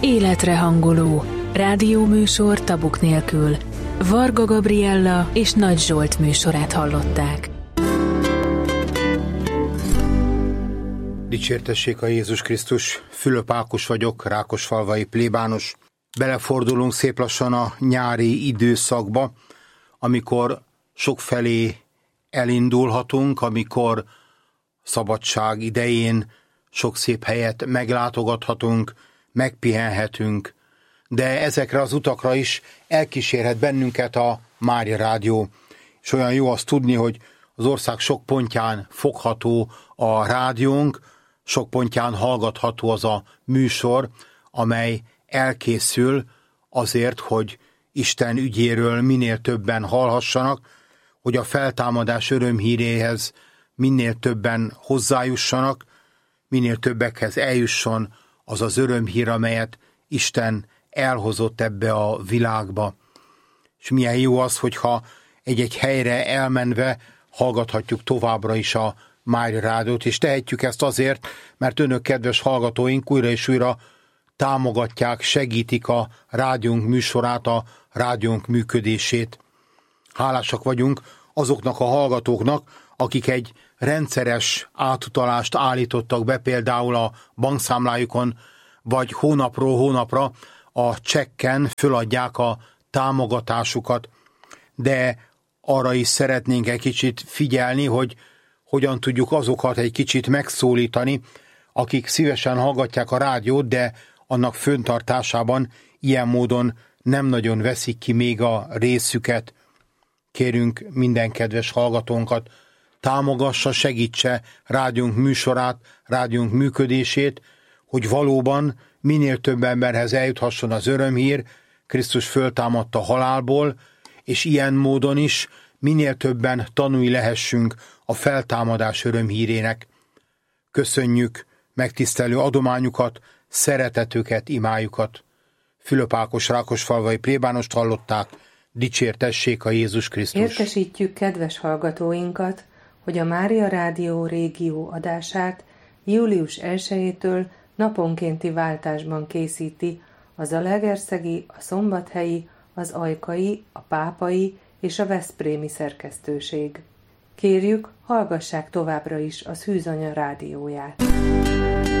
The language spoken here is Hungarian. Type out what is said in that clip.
Életre hangoló rádióműsor tabuk nélkül. Varga Gabriella és Nagy Zsolt műsorát hallották. Dicsértessék a Jézus Krisztus, Fülöp Ákos vagyok, rákosfalvai plébános. Belefordulunk szép lassan a nyári időszakba, amikor sokfelé elindulhatunk, amikor szabadság idején sok szép helyet meglátogathatunk, megpihenhetünk, de ezekre az utakra is elkísérhet bennünket a Mária Rádió. És olyan jó azt tudni, hogy az ország sok pontján fogható a rádiónk, sok pontján hallgatható az a műsor, amely elkészül azért, hogy Isten ügyéről minél többen hallhassanak, hogy a feltámadás örömhíréhez minél többen hozzájussanak, minél többekhez eljusson az az örömhír, amelyet Isten elhozott ebbe a világba. És milyen jó az, hogyha egy-egy helyre elmenve hallgathatjuk továbbra is a Mária Rádiót, és tehetjük ezt azért, mert önök, kedves hallgatóink, újra és újra támogatják, segítik a rádiónk műsorát, a rádiónk működését. Hálásak vagyunk azoknak a hallgatóknak, akik egy rendszeres átutalást állítottak be, például a bankszámlájukon, vagy hónapról hónapra a csekken föladják a támogatásukat. De arra is szeretnénk egy kicsit figyelni, hogy hogyan tudjuk azokat egy kicsit megszólítani, akik szívesen hallgatják a rádiót, de annak föntartásában ilyen módon nem nagyon veszik ki még a részüket. Kérünk minden kedves hallgatónkat, támogassa, segítse rádiónk műsorát, rádiónk működését, hogy valóban minél több emberhez eljuthasson az örömhír, Krisztus föltámadt a halálból, és ilyen módon is minél többen tanulni lehessünk a feltámadás örömhírének. Köszönjük megtisztelő adományukat, szeretetüket, imájukat. Fülöp Ákos rákosfalvai plébánost hallották, dicsértessék a Jézus Krisztus. Értesítjük kedves hallgatóinkat, hogy a Mária Rádió régió adását július 1-től naponkénti váltásban készíti a zalaegerszegi, a szombathelyi, az ajkai, a pápai és a veszprémi szerkesztőség. Kérjük, hallgassák továbbra is a Szűzanya rádióját.